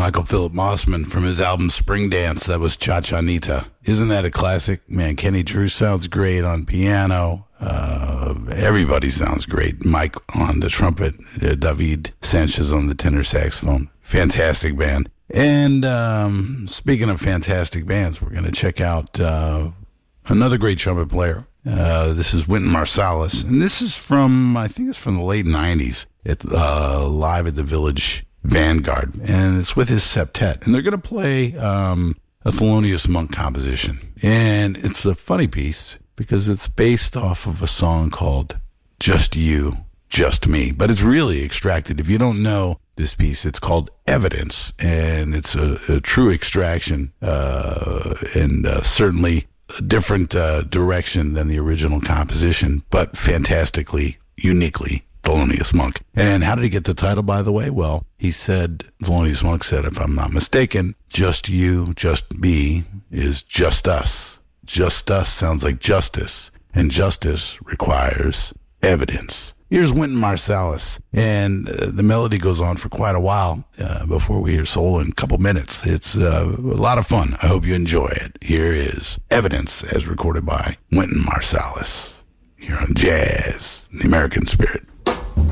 Michael Philip Mossman from his album Spring Dance. That was Cha Cha Nita. Isn't that a classic? Man, Kenny Drew sounds great on piano. Everybody sounds great. Mike on the trumpet, David Sanchez on the tenor saxophone. Fantastic band. And speaking of fantastic bands, we're going to check out another great trumpet player. This is Wynton Marsalis, and this is from, I think it's from the late 90s, live at the Village Vanguard, and it's with his septet, and they're going to play a Thelonious Monk composition, and it's a funny piece because it's based off of a song called Just You, Just Me, but it's really extracted. If you don't know this piece, it's called Evidence, and it's a true extraction, and certainly a different direction than the original composition, but fantastically, uniquely Thelonious Monk. And how did he get the title, by the way? Well, Thelonious Monk said, if I'm not mistaken, just you, just me is just us. Just us sounds like justice, and justice requires evidence. Here's Wynton Marsalis, and the melody goes on for quite a while before we hear solo in a couple minutes. It's a lot of fun. I hope you enjoy it. Here is Evidence as recorded by Wynton Marsalis here on Jazz, the American Spirit.